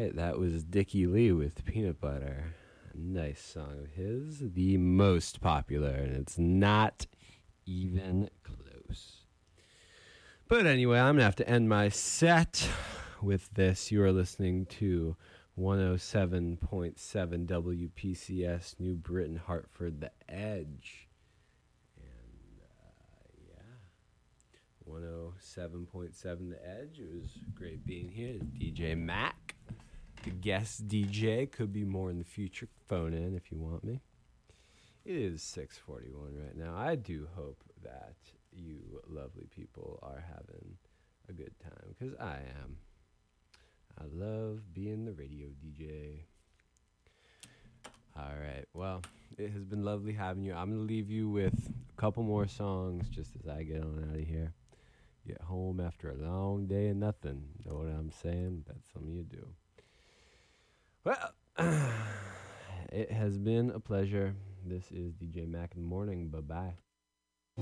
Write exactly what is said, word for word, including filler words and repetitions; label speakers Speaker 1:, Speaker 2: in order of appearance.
Speaker 1: right, that was Dickie Lee with Peanut Butter. A nice song of his, the most popular, and it's not even close. But anyway, I'm going to have to end my set with this. You are listening to one oh seven point seven W P C S, New Britain, Hartford, The Edge. And, uh, yeah, one oh seven point seven The Edge. It was great being here. It's D J Mac. The guest D J could be more in the future. Phone in if you want me. It is six forty-one right now. I do hope that you lovely people are having a good time, because I am. I love being the radio D J. All right. Well, it has been lovely having you. I'm going to leave you with a couple more songs just as I get on out of here. Get home after a long day of nothing. Know what I'm saying? That's something you do. Well, it has been a pleasure. This is D J Mac in the morning. Bye-bye.